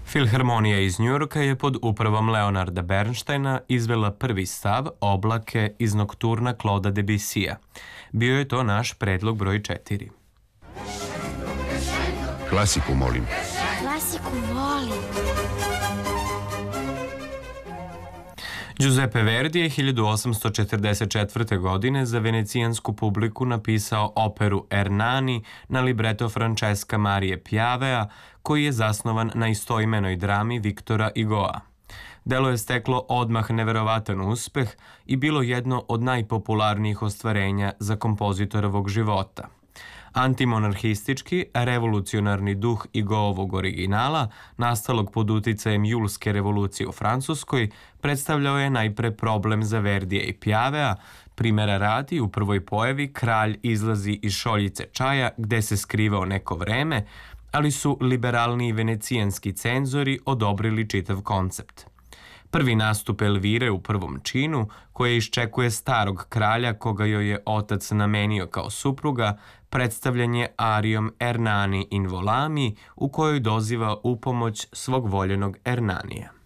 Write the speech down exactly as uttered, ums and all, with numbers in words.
Filharmonija iz Njujorka je pod upravom Leonarda Bernsteina izvela prvi stav Oblake iz nokturna Claude'a Debussija. Bio je to naš predlog broj četiri. Klasiku, molim. Klasiku volim. Giuseppe Verdi je hiljadu osamsto četrdeset četvrte. godine za venecijansku publiku napisao operu Ernani na libreto Francesca Marije Piavea, koji je zasnovan na istoimenoj drami Viktora Hugoa. Delo je steklo odmah neverovatan uspeh i bilo jedno od najpopularnijih ostvarenja za kompozitorovog života. Antimonarhistički, revolucionarni duh Hugoovog originala, nastalog pod uticajem Julske revolucije u Francuskoj, predstavljao je najpre problem za Verdija i Piavea. Primera radi, u prvoj pojavi kralj izlazi iz šoljice čaja gde se skrivao neko vreme, ali su liberalni venecijanski cenzori odobrili čitav koncept. Prvi nastup Elvire u prvom činu, koja iščekuje starog kralja koga joj je otac namenio kao supruga, predstavljen je arijom Ernani in Volami, u kojoj doziva upomoć svog voljenog Ernanija.